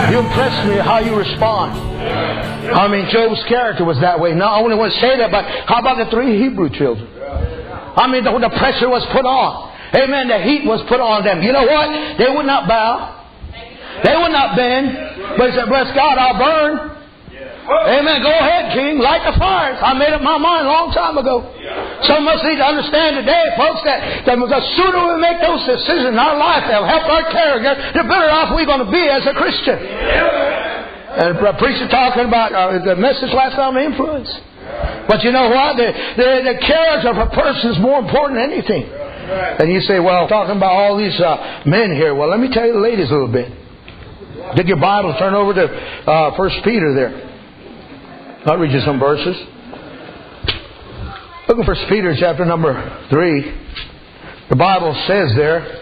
You impress me how you respond. I mean, Job's character was that way. Not only want to say that, but how about the 3 Hebrew children? I mean, the pressure was put on. Amen. The heat was put on them. You know what? They would not bow. They would not bend. But he said, bless God, I'll burn. Amen. Go ahead, King. Light the fires. I made up my mind a long time ago. Some of us need to understand today, folks, that the sooner we make those decisions in our life, they'll help our character, the better off we're going to be as a Christian. And a preacher talking about the message last time, influence. But you know what? The character of a person is more important than anything. And you say, well, talking about all these men here. Well, let me tell you the ladies a little bit. Take your Bible, turn over to 1 Peter there. I'll read you some verses. Look at 1 Peter chapter number 3. The Bible says there,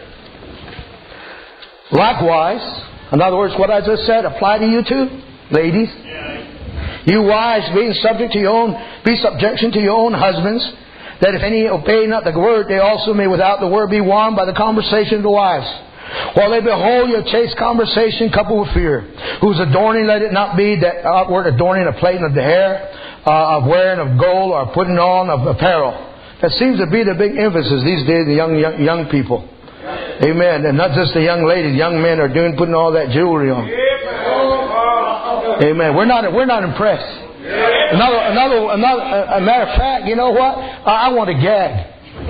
likewise, in other words, what I just said apply to you too, ladies. You wives, being subject to your own, be subjection to your own husbands, that if any obey not the word, they also may without the word be won by the conversation of the wives. While they behold your chaste conversation coupled with fear, whose adorning let it not be that outward adorning of plaiting of the hair, of wearing of gold, or putting on of apparel. That seems to be the big emphasis these days, the young people. Amen. And not just the young ladies, young men are putting all that jewelry on. Amen. We're not impressed. Another matter of fact, you know what? I want to gag.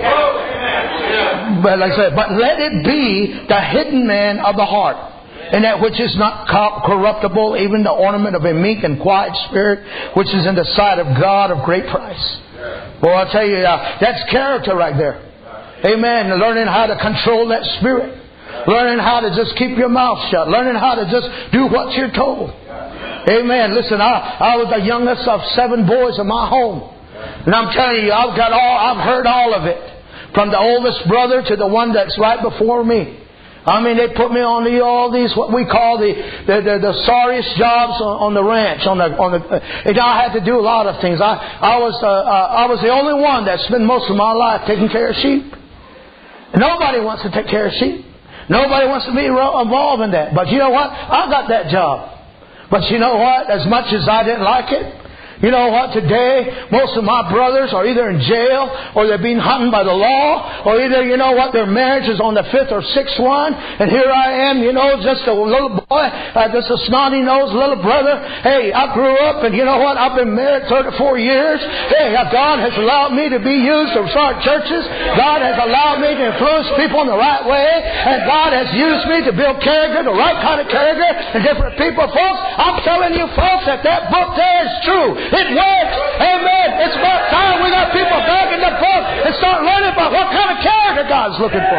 But like I said, but let it be the hidden man of the heart, and that which is not corruptible, even the ornament of a meek and quiet spirit, which is in the sight of God of great price. Well, I'll tell you, that's character right there. Amen. Learning how to control that spirit. Learning how to just keep your mouth shut. Learning how to just do what you're told. Amen. Listen, I was the youngest of 7 boys in my home. And I'm telling you, I've heard all of it. From the oldest brother to the one that's right before me. I mean, they put me on all these what we call the sorriest jobs on the ranch. And I had to do a lot of things. I was the only one that spent most of my life taking care of sheep. Nobody wants to take care of sheep. Nobody wants to be involved in that. But you know what? I got that job. But you know what? As much as I didn't like it, you know what? Today, most of my brothers are either in jail or they're being hunted by the law, or either, you know what, their marriage is on the 5th or 6th one. And here I am, you know, just a little boy, just a snotty-nosed little brother. Hey, I grew up and you know what? I've been married 34 years. Hey, God has allowed me to be used to start churches. God has allowed me to influence people in the right way. And God has used me to build character, the right kind of character in different people. Folks, I'm telling you folks that book there is true. It works. Amen. It's about time we got people back in the book and start learning about what kind of character God's looking for.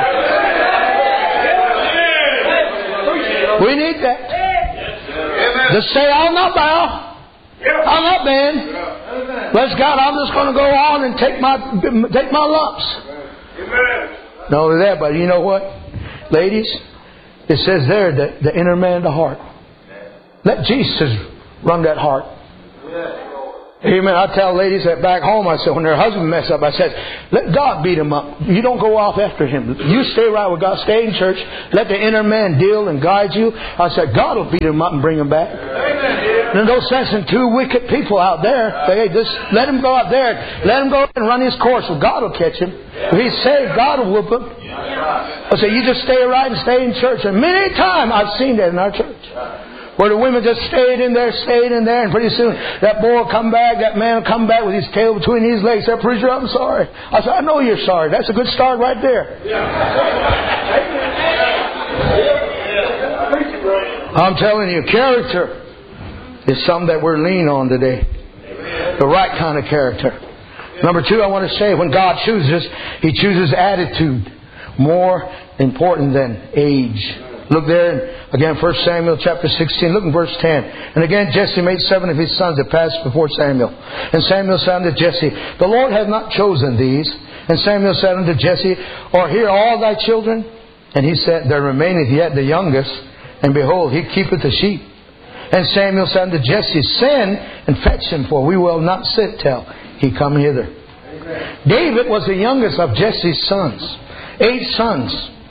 We need that. Just say, I'll not bow. I'll not bend. Bless God, I'm just going to go on and take my lumps. Not only that, but you know what? Ladies, it says there that the inner man of the heart. Let Jesus run that heart. Amen. I tell ladies that back home, I said, when their husband mess up, I said, let God beat him up. You don't go off after him. You stay right with God. Stay in church. Let the inner man deal and guide you. I said, God will beat him up and bring him back. There's no sense in 2 wicked people out there. Hey, just let him go out there. Let him go and run his course. Well, God will catch him. If he's saved, God will whoop him. I said, you just stay right and stay in church. And many times I've seen that in our church. Where the women just stayed in there, and pretty soon that boy will come back, that man will come back with his tail between his legs. Said, preacher, I'm sorry. I said, I know you're sorry. That's a good start right there. I'm telling you, character is something that we're leaning on today. The right kind of character. Number 2, I want to say, when God chooses, He chooses attitude more important than age. Look there, again, 1 Samuel chapter 16. Look in verse 10. And again, Jesse made 7 of his sons that passed before Samuel. And Samuel said unto Jesse, the Lord hath not chosen these. And Samuel said unto Jesse, are here all thy children? And he said, there remaineth yet the youngest, and behold, he keepeth the sheep. And Samuel said unto Jesse, send and fetch him, for we will not sit till he come hither. Amen. David was the youngest of Jesse's sons. 8 sons.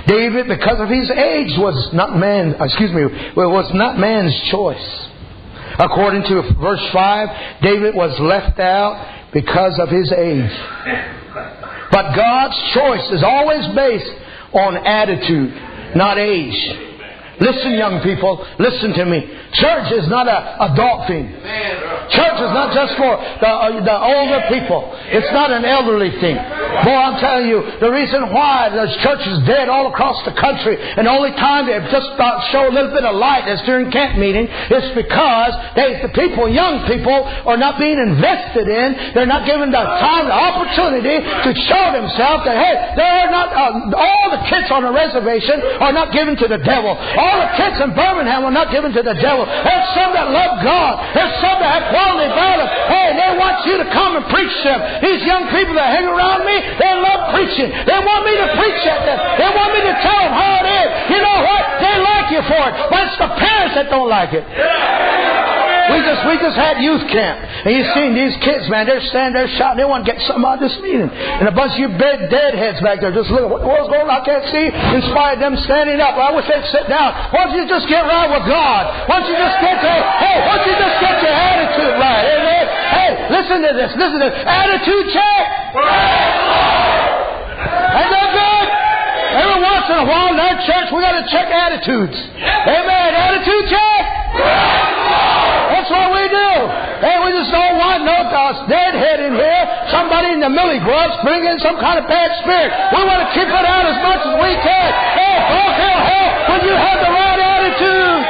David, because of his age, was not man's choice. According to verse 5, David was left out because of his age. But God's choice is always based on attitude, not age. Listen, young people, listen to me. Church is not an adult thing. Church is not just for the older people. It's not an elderly thing. Boy, I'm telling you, the reason why there's churches dead all across the country, and the only time they just show a little bit of light is during camp meeting, is because the people, young people, are not being invested in. They're not given the time, the opportunity to show themselves that, hey, they're not, all the kids on the reservation are not given to the devil. All the kids in Birmingham are not given to the devil. There's some that love God. There's some that have quality about them. Hey, they want you to come and preach to them. These young people that hang around me, they love preaching. They want me to preach at them. They want me to tell them how it is. You know what? They like you for it. But it's the parents that don't like it. We just had youth camp. And you seen these kids, man, they're standing there shouting. They want to get something out of this meeting. And a bunch of you deadheads back there just looking, what's going on? I can't see. In spite of them standing up. I wish they'd sit down. Why don't you just get right with God? Why don't you just get your attitude right? Amen? Hey, listen to this. Attitude check. Ain't that good? Every once in a while in our church, we got to check attitudes. Amen. Attitude check. That's what we do. Hey, we just don't want no deadhead in here. Somebody in the millie grubs bring in some kind of bad spirit. We want to keep it out as much as we can. Hey, folks, hell, when you have the right attitude.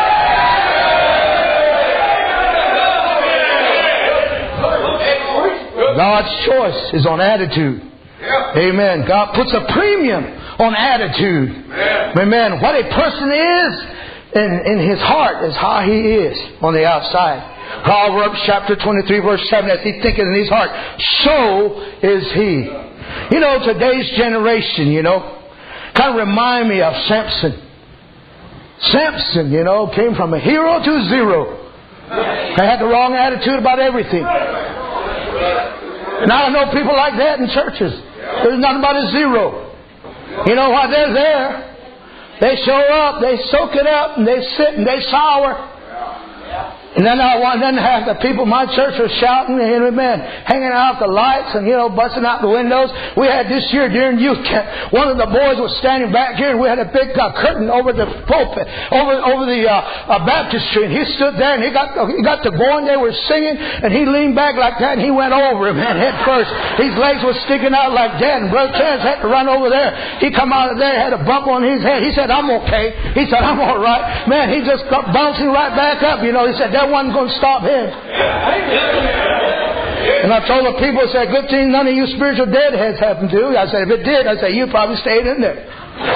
God's choice is on attitude. Amen. God puts a premium on attitude. Amen. What a person is in his heart is how he is on the outside. Proverbs chapter 23 verse 7, as he thinketh in his heart, so is he. You know, today's generation, kind of remind me of Samson. Samson, came from a hero to a zero. They had the wrong attitude about everything. Now I know people like that in churches. There's nothing but a zero. You know what? They're there. They show up, they soak it up, and they sit and they sour. And then half the people in my church are shouting, amen, hanging out the lights and, busting out the windows. We had this year during youth camp, one of the boys was standing back here and we had a big curtain over the pulpit, over the baptistry. And he stood there and he got to going. They were singing and he leaned back like that and he went over him, man, head first. His legs were sticking out like that and Brother Terrence had to run over there. He come out of there, had a bump on his head. He said, I'm okay. He said, I'm all right. Man, he just got bouncing right back up. He said, that wasn't going to stop him. And I told the people, I said, good thing none of you spiritual deadheads happened to. I said, if it did, I said, you probably stayed in there.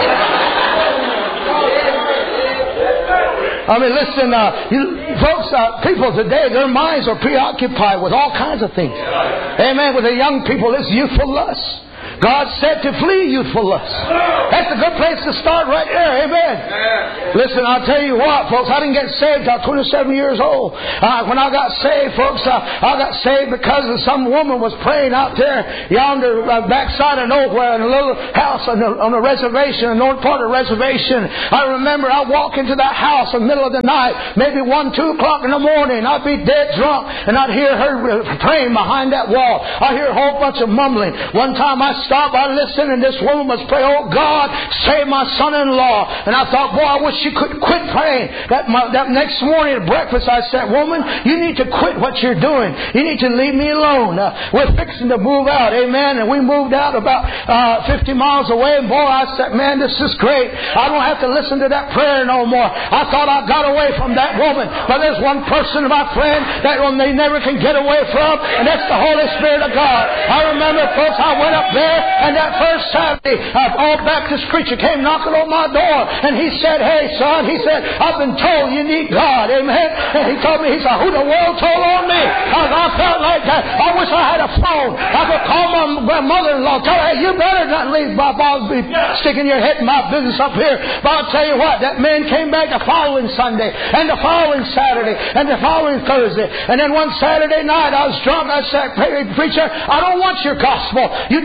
I mean, listen, folks, people today, their minds are preoccupied with all kinds of things. Amen. With the young people, it's youthful lust. God said to flee youthful lust. That's a good place to start right there. Amen. Listen, I'll tell you what, folks, I didn't get saved till I was 27 years old. When I got saved, folks, I got saved because some woman was praying out there yonder backside of nowhere in a little house on a reservation, a north part of the reservation. I remember I walk into that house in the middle of the night, maybe 1, 2 o'clock in the morning. I'd be dead drunk and I'd hear her praying behind that wall. I'd hear a whole bunch of mumbling. One time I stopped, I listened, and this woman was praying, oh God, save my son-in-law. And I thought, boy, I wish she could quit praying. That next morning at breakfast, I said, woman, you need to quit what you're doing. You need to leave me alone. We're fixing to move out, amen. And we moved out about 50 miles away, and boy, I said, man, this is great. I don't have to listen to that prayer no more. I thought I got away from that woman. But there's one person, my friend, that they never can get away from, and that's the Holy Spirit of God. I remember, folks, I went up there, and that first Saturday, an old Baptist preacher came knocking on my door, and he said, hey, son, he said, I've been told you need God, amen. And he told me, he said, who the world told on me? I felt like that. I wish I had a phone. I could call my mother-in-law, tell her, hey, you better not leave my boss be sticking your head in my business up here. But I'll tell you what, that man came back the following Sunday, and the following Saturday, and the following Thursday. And then one Saturday night, I was drunk. I said, hey, preacher, I don't want your gospel. You take your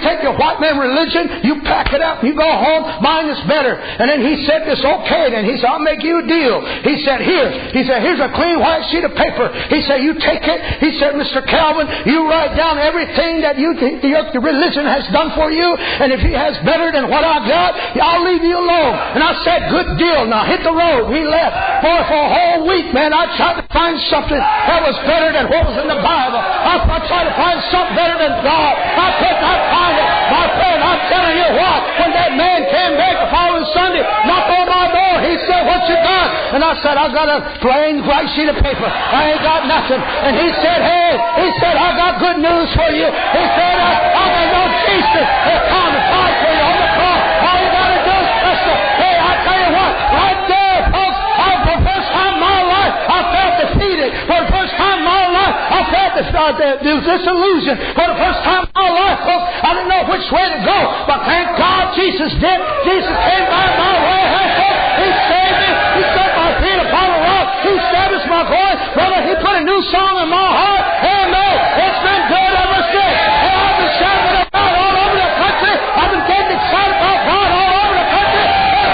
white man religion, you pack it up, you go home, mine is better. And then he said, it's okay. Then he said, I'll make you a deal. He said, here's a clean white sheet of paper. He said, you take it. He said, Mr. Calvin, you write down everything that your religion has done for you. And if he has better than what I got, I'll leave you alone. And I said, good deal. Now hit the road. We left. Boy, for a whole week, man, I tried to find something that was better than what was in the Bible. I tried to find something better than God. I could not find it. My friend, I'm telling you what, when that man came back the following Sunday, knocked on my door, he said, what you got? And I said, I got a plain white sheet of paper. I ain't got nothing. And he said, I got good news for you. He said, I know Jesus has come to fight for you on the cross. All you got to do is trust him. Hey, I tell you what, right there, folks, for the first time in my life, I felt defeated. For the first time in my life, I felt disillusion. For the first time in my life, folks, I didn't know which way to go. But thank God Jesus did. Jesus came by my way. He saved me. He set my feet upon a rock. He established my voice. Brother, He put a new song in my heart. Amen. It's been good ever since. And I've been shouting about all over the country. I've been getting excited about God all over the country.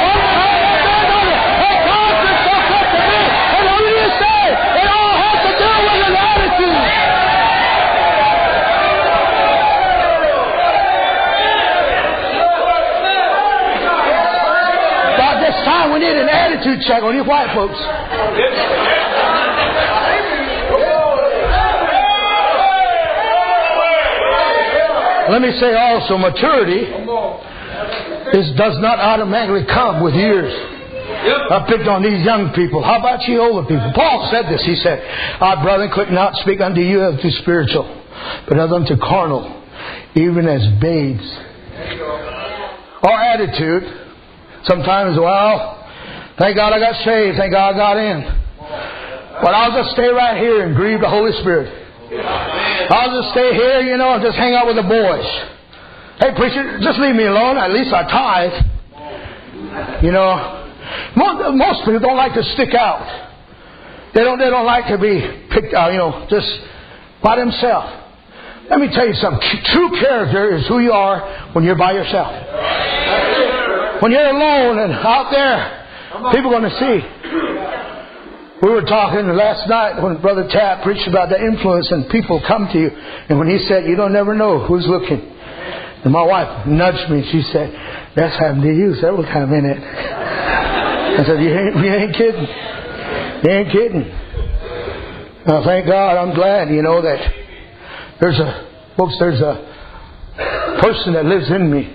And God's been so good to me. And what do you say? It all has to do with an attitude. About this time we need an attitude check on you white folks. Let me say also, maturity does not automatically come with years. I picked on these young people. How about you older people? Paul said this. He said, I, brethren, could not speak unto you as to spiritual, but as unto carnal, even as babes. Our attitude, sometimes, well, thank God I got saved. Thank God I got in. But I'll just stay right here and grieve the Holy Spirit. I'll just stay here, and just hang out with the boys. Hey, preacher, just leave me alone. At least I tithe. Most people don't like to stick out. They don't like to be picked out, just by themselves. Let me tell you something. True character is who you are when you're by yourself. When you're alone and out there, people are going to see. We were talking last night when Brother Tapp preached about the influence and people come to you. And when he said, you don't never know who's looking. And my wife nudged me. She said, that's happened to you several times, ain't it? I said, you ain't kidding. You ain't kidding. Now, thank God, I'm glad, that there's a person that lives in me.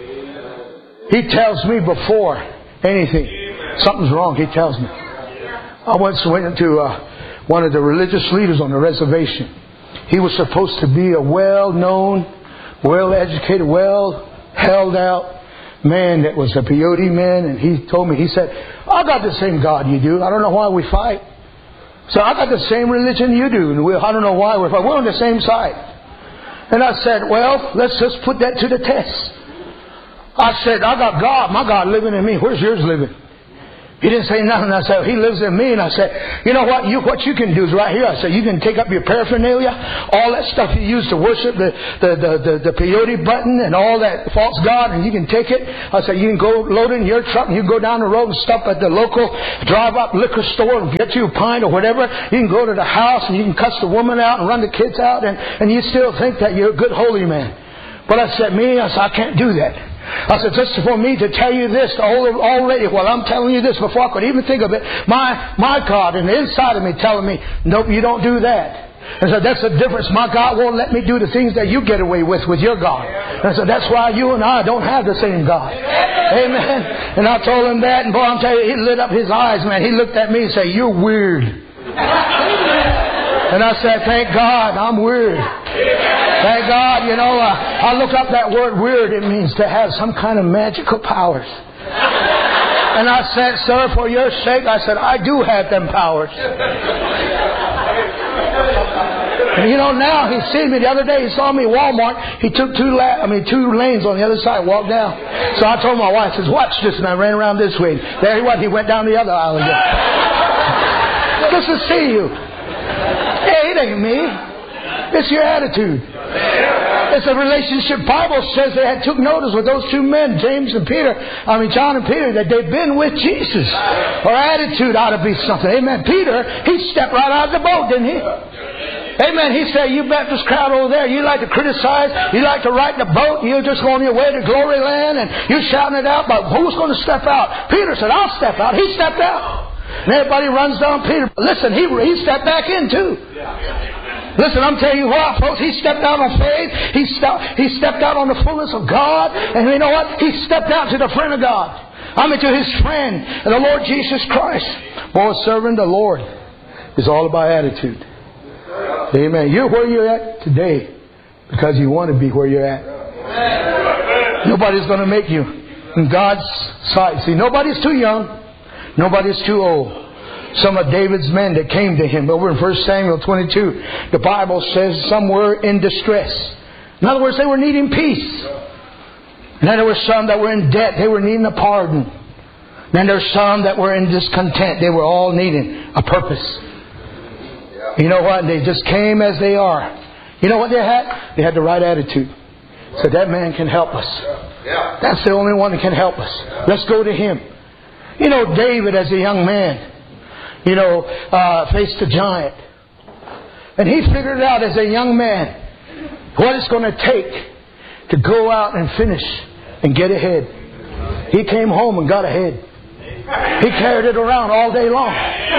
He tells me before anything, something's wrong, he tells me. I once went into one of the religious leaders on the reservation. He was supposed to be a well-known, well-educated, well-held-out man that was a peyote man. And he told me, he said, I got the same God you do. I don't know why we fight. So I got the same religion you do. And I don't know why we're fighting. We're on the same side. And I said, well, let's just put that to the test. I said, I got God. My God living in me. Where's yours living? He didn't say nothing. I said, He lives in me. And I said, you know what? What you can do is right here. I said, you can take up your paraphernalia, all that stuff you use to worship, the peyote button and all that false god, and you can take it. I said, you can go load it in your truck and you can go down the road and stop at the local drive-up liquor store and get you a pint or whatever. You can go to the house and you can cuss the woman out and run the kids out, and you still think that you're a good holy man. But I said, I can't do that. I said, just for me to tell you this already, while I'm telling you this before I could even think of it, my God in the inside of me telling me, nope, you don't do that. And so that's the difference. My God won't let me do the things that you get away with your God. And so that's why you and I don't have the same God. Amen. And I told him that, and boy, I'm telling you, he lit up his eyes, man. He looked at me and said, you're weird. And I said, thank God, I'm weird. Thank God, I looked up that word weird. It means to have some kind of magical powers. And I said, sir, for your sake, I said, I do have them powers. And now he's seen me. The other day he saw me at Walmart. He took two lanes on the other side, walked down. So I told my wife, I says, watch this. And I ran around this way. There he was. He went down the other aisle again. Just to see you. Hey, it ain't me. It's your attitude. As the relationship Bible says, they had took notice with those two men, John and Peter, that they'd been with Jesus. Our attitude ought to be something. Amen. Peter, he stepped right out of the boat, didn't he? Amen. He said, you Baptist crowd over there, you like to criticize, you like to ride the boat, you're just going your way to glory land, and you're shouting it out, but who's going to step out? Peter said, I'll step out. He stepped out. And everybody runs down Peter. Listen, he stepped back in too. Listen, I'm telling you what, folks, he stepped out on faith. He stepped out on the fullness of God. And you know what? He stepped out to the friend of God. I mean, to his friend, the Lord Jesus Christ. Boy, serving the Lord is all about attitude. Amen. You're where you're at today because you want to be where you're at. Nobody's going to make you in God's sight. See, nobody's too young. Nobody's too old. Some of David's men that came to him over in 1 Samuel 22, the Bible says some were in distress. In other words, they were needing peace. And then there were some that were in debt. They were needing a pardon. Then there's some that were in discontent. They were all needing a purpose. You know what? They just came as they are. You know what they had? They had the right attitude. So that man can help us. That's the only one that can help us. Let's go to him. You know, David as a young man, faced a giant. And he figured it out as a young man what it's going to take to go out and finish and get ahead. He came home and got ahead. He carried it around all day long.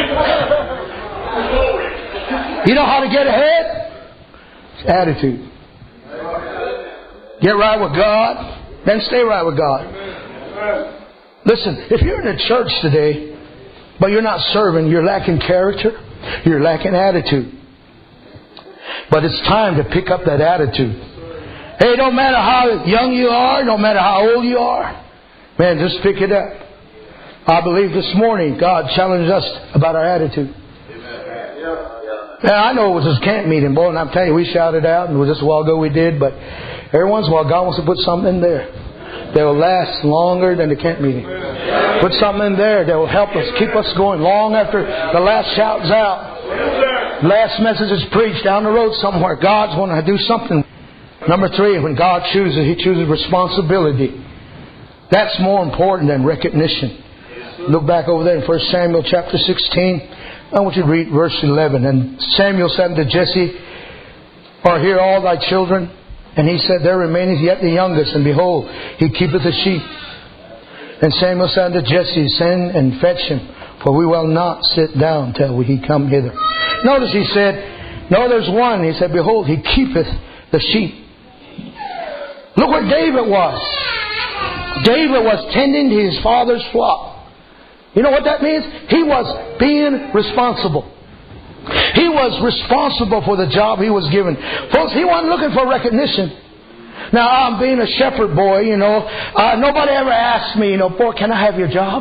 You know how to get ahead? It's attitude. Get right with God, then stay right with God. Listen, if you're in a church today, but you're not serving, you're lacking character, you're lacking attitude. But it's time to pick up that attitude. Hey, no matter how young you are, no matter how old you are, man, just pick it up. I believe this morning God challenged us about our attitude. Now, I know it was his camp meeting, boy, and I'm telling you, we shouted out, and it was just a while ago we did, but every once in a while God wants to put something in there that will last longer than the camp meeting. Put something in there that will help us, keep us going long after the last shout's out. Last message is preached down the road somewhere. God's going to do something. Number 3, when God chooses, He chooses responsibility. That's more important than recognition. Look back over there in 1 Samuel chapter 16. I want you to read verse 11. And Samuel said unto Jesse, Are here all thy children? And he said, There remaineth yet the youngest, and behold, he keepeth the sheep. And Samuel said unto Jesse, Send and fetch him, for we will not sit down till he come hither. Notice he said, No, there's one. He said, Behold, he keepeth the sheep. Look where David was. David was tending to his father's flock. You know what that means? He was being responsible. He was responsible for the job he was given. Folks, he wasn't looking for recognition. Now, I'm being a shepherd boy, nobody ever asked me, boy, can I have your job?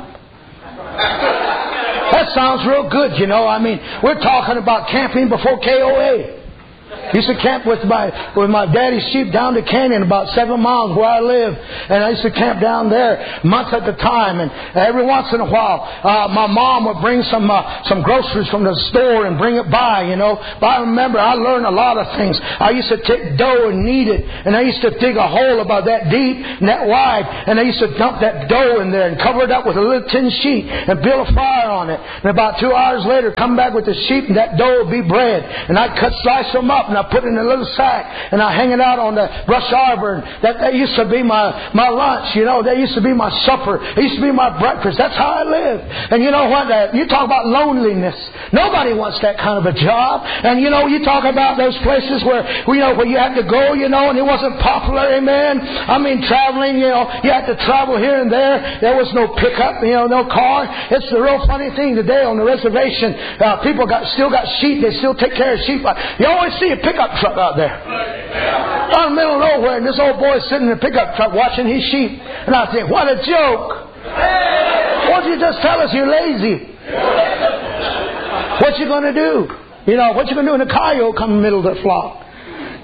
That sounds real good, I mean, we're talking about camping before KOA. Used to camp with my daddy's sheep down the canyon about 7 miles where I live. And I used to camp down there months at a time. And every once in a while, my mom would bring some groceries from the store and bring it by, But I remember I learned a lot of things. I used to take dough and knead it. And I used to dig a hole about that deep and that wide. And I used to dump that dough in there and cover it up with a little tin sheet and build a fire on it. And about 2 hours later, come back with the sheep and that dough would be bread. And I'd slice them up and I put it in a little sack and I hang it out on the brush arbor. And that used to be my lunch, That used to be my supper. It used to be my breakfast. That's how I lived. And you know what? You talk about loneliness. Nobody wants that kind of a job. And you talk about those places where you had to go, and it wasn't popular. Amen. I mean, traveling. You had to travel here and there. There was no pickup. No car. It's the real funny thing today on the reservation. People still got sheep. They still take care of sheep. You always see a pickup truck out there. Out in the middle of nowhere, and this old boy sitting in a pickup truck watching his sheep. And I think, what a joke. Why don't you just tell us you're lazy? What you going to do? What you going to do when a coyote come in the middle of the flock?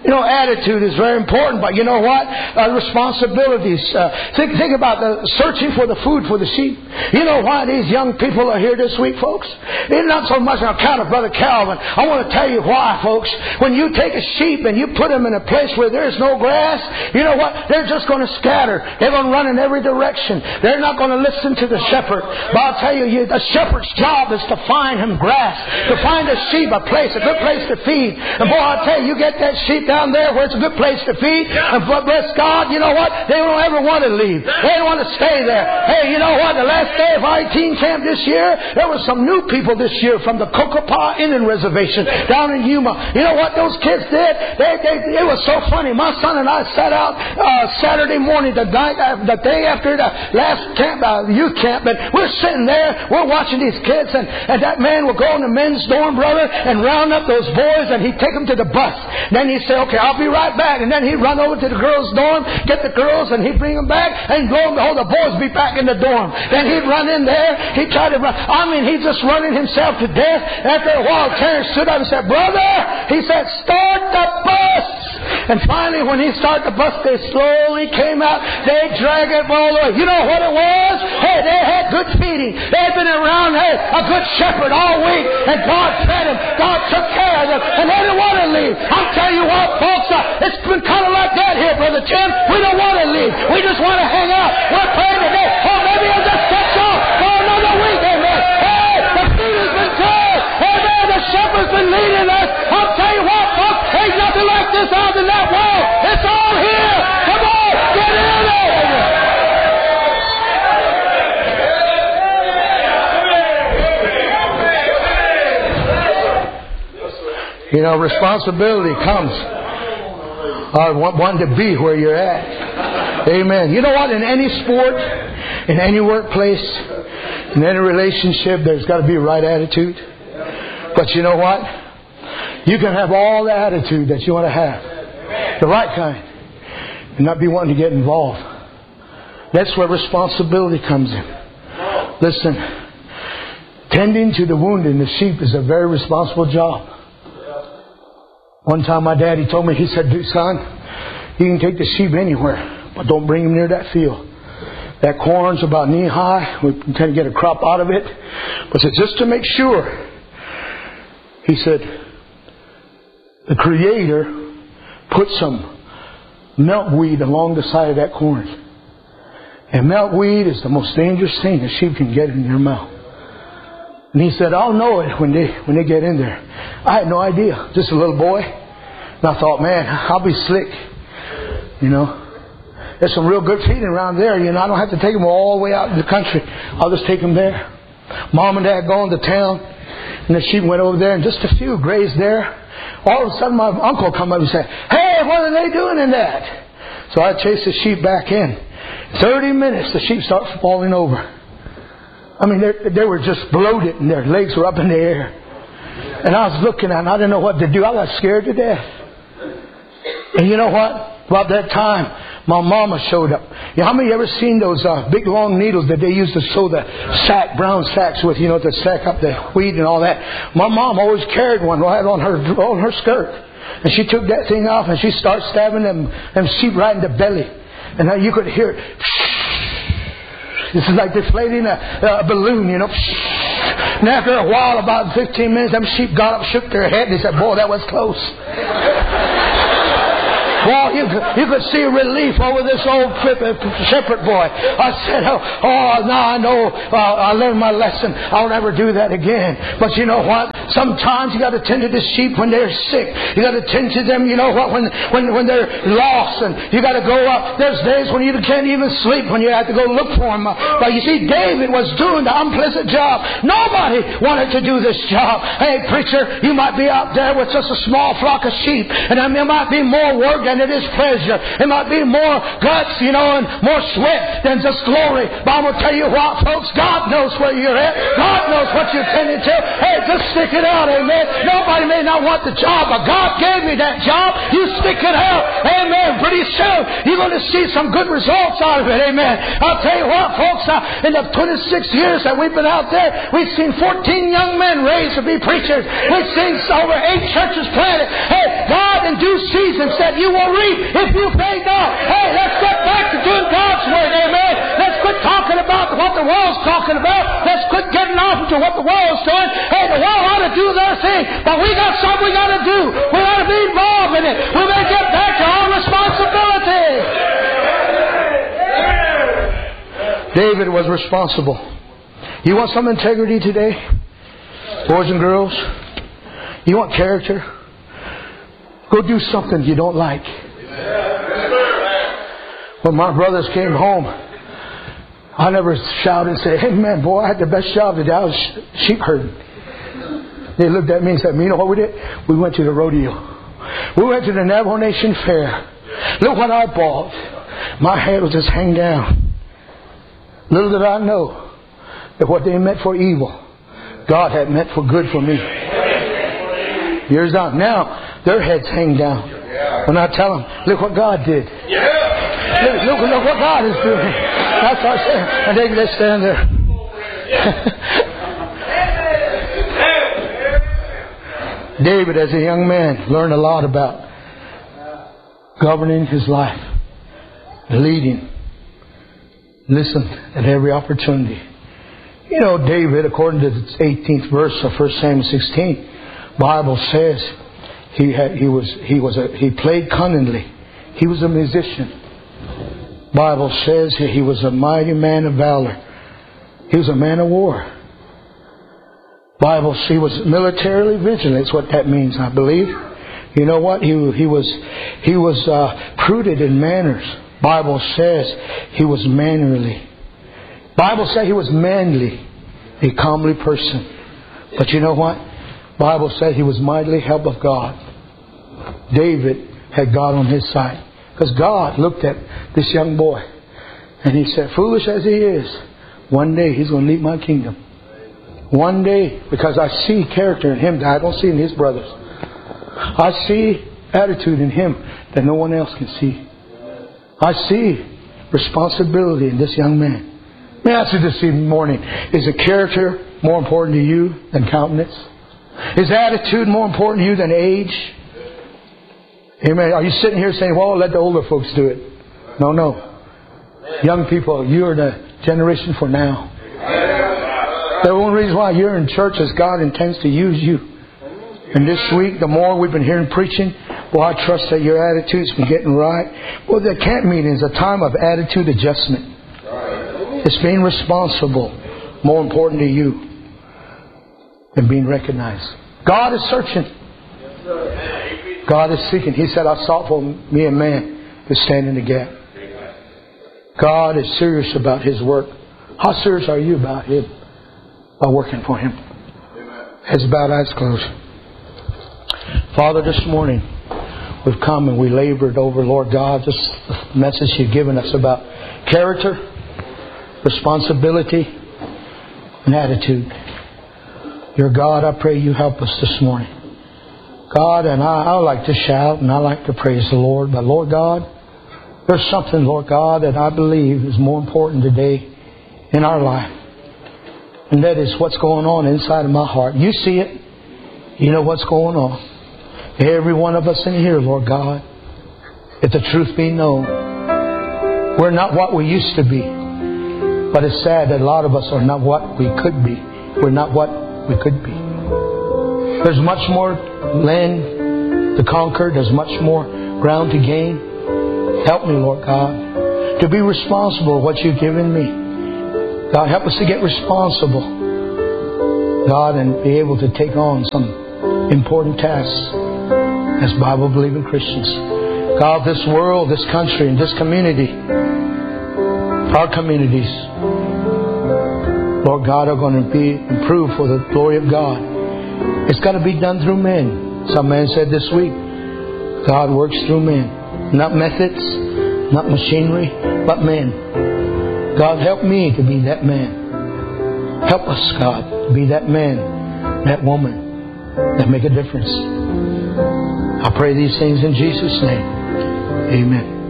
Attitude is very important, but you know what? Responsibilities. Think about the searching for the food for the sheep. You know why these young people are here this week, folks? It's not so much on account of Brother Calvin. I want to tell you why, folks. When you take a sheep and you put them in a place where there's no grass, you know what? They're just going to scatter. They're going to run in every direction. They're not going to listen to the shepherd. But I'll tell you, the shepherd's job is to find him grass, to find a sheep, a good place to feed. And boy, I'll tell you, you get that sheep down there where it's a good place to feed, and bless God, you know what? They don't ever want to leave. They don't want to stay there. Hey, you know what? The last day of our teen camp this year, there were some new people this year from the Cocopah Indian Reservation down in Yuma. You know what those kids did? It was so funny. My son and I sat out Saturday morning, the day after the last camp, youth camp, and we're sitting there, we're watching these kids, and that man would go in the men's dorm, brother, and round up those boys, and he'd take them to the bus. Then he'd say, okay, I'll be right back. And then he'd run over to the girls' dorm, get the girls, and he'd bring them back, and lo and behold, the boys would be back in the dorm. Then he'd run in there, he'd try to run. He's just running himself to death. After a while, Terrence stood up and said, brother, he said, start the bus. And finally, when he started the bus, they slowly came out. They dragged it all the way. You know what it was? Hey, they had good feeding. They had been around, a good shepherd all week, and God fed them. God took care of them, and they didn't want to leave. I'm telling you what, folks, it's been kind of like that here, Brother Tim. We don't want to leave. We just want to hang out. We're praying today. Oh, maybe I'll just catch off for another week. Amen. Hey, the feed has been good. Amen. The shepherd's been leading us. I'll tell you what, folks, ain't nothing like this out in that world. It's all here. Come on, get in there. Responsibility comes. I want to be where you're at. Amen. You know what? In any sport, in any workplace, in any relationship, there's got to be a right attitude. But you know what? You can have all the attitude that you want to have. The right kind. And not be wanting to get involved. That's where responsibility comes in. Listen. Tending to the wounded and the sheep is a very responsible job. One time my daddy told me, he said, son, you can take the sheep anywhere, but don't bring them near that field. That corn's about knee high. We can get a crop out of it. But just to make sure, he said, the Creator put some milkweed along the side of that corn. And milkweed is the most dangerous thing a sheep can get in their mouth. And he said, I'll know it when they get in there. I had no idea. Just a little boy. And I thought, man, I'll be slick. There's some real good feeding around there. I don't have to take them all the way out in the country. I'll just take them there. Mom and Dad going to town. And the sheep went over there and just a few grazed there. All of a sudden my uncle come up and said, hey, what are they doing in that? So I chased the sheep back in. 30 minutes, the sheep start falling over. They were just bloated and their legs were up in the air. And I was looking at them. I didn't know what to do. I got scared to death. And you know what? About that time, my mama showed up. How many of you ever seen those big long needles that they used to sew the brown sacks with, to sack up the wheat and all that? My mom always carried one right on her skirt. And she took that thing off and she started stabbing them sheep right in the belly. And now you could hear it. This is like deflating a balloon, And after a while, about 15 minutes, them sheep got up, shook their head, and they said, boy, that was close. Well, you could see relief over this old shepherd boy. I said, now I know. I learned my lesson. I'll never do that again. But you know what? Sometimes you got to tend to the sheep when they're sick. You got to tend to them, when they're lost. And you got to go up. There's days when you can't even sleep when you have to go look for them. But you see, David was doing the unpleasant job. Nobody wanted to do this job. Hey, preacher, you might be out there with just a small flock of sheep. And there might be more work than it is pleasure. It might be more guts, and more sweat than just glory. But I'm going to tell you what, folks, God knows where you're at. God knows what you're tending to. Hey, just stick it out, amen. Nobody may not want the job, but God gave me that job. You stick it out, amen. Pretty soon, you're going to see some good results out of it, amen. I'll tell you what, folks, in the 26 years that we've been out there, we've seen 14 young men raised to be preachers. We've seen over 8 churches planted. Hey, God in due season said, you will reap if you faint not. Hey, let's get back to doing God's word. Amen. Let's quit talking about what the world's talking about. Let's quit getting off into what the world's doing. Hey, the world ought to do their thing, but we got something we got to do. We ought to be involved in it. We may get back to our responsibility. David was responsible. You want some integrity today? Boys and girls? You want character? Go do something you don't like. When my brothers came home, I never shouted and said, hey man, boy, I had the best job today. I was sheep herding. They looked at me and said, you know what we did? We went to the rodeo. We went to the Navajo Nation Fair. Look what I bought. My head was just hanging down. Little did I know that what they meant for evil, God had meant for good for me. Years down. Now, their heads hang down. When I tell them, look what God did. Look what God is doing. That's what I say. And they stand there. David, as a young man, learned a lot about governing his life, leading. Listen at every opportunity. You know, David, according to the 18th verse of 1 Samuel 16, Bible says he played cunningly. He was a musician. Bible says he was a mighty man of valor. He was a man of war. Bible, he was militarily vigilant. That's what that means, I believe. You know what? He was prudent in manners. Bible says he was mannerly. Bible says he was manly, a comely person. But you know what? Bible says he was mightily helped of God. David had God on his side. Because God looked at this young boy and He said, foolish as he is, one day he's going to lead my kingdom. One day, because I see character in him that I don't see in his brothers. I see attitude in him that no one else can see. I see responsibility in this young man. Let me ask you this morning, is a character more important to you than countenance? Is attitude more important to you than age? Amen. Are you sitting here saying, well, let the older folks do it? No. Young people, you are the generation for now. The only reason why you're in church is God intends to use you. And this week, the more we've been hearing preaching, well, I trust that your attitude's been getting right. Well, the camp meeting is a time of attitude adjustment. It's being responsible more important to you than being recognized. God is searching. God is seeking. He said, I sought for me a man to stand in the gap. God is serious about His work. How serious are you about Him? By working for Him. Heads bowed, eyes closed. Father, this morning we've come and we labored over, Lord God, this message You've given us about character, responsibility, and attitude. Dear God, I pray You help us this morning. God, and I like to shout and I like to praise the Lord, but Lord God, there's something, Lord God, that I believe is more important today in our life. And that is what's going on inside of my heart. You see it. You know what's going on. Every one of us in here, Lord God, if the truth be known, we're not what we used to be. But it's sad that a lot of us are not what we could be. We're not what we could be. There's much more land to conquer. There's much more ground to gain. Help me, Lord God, to be responsible for what You've given me. God, help us to get responsible, God, and be able to take on some important tasks as Bible-believing Christians. God, this world, this country, and this community, our communities, Lord God, are going to be improved for the glory of God. It's got to be done through men. Some man said this week, God works through men. Not methods, not machinery, but men. God, help me to be that man. Help us, God, to be that man, that woman, that make a difference. I pray these things in Jesus' name. Amen.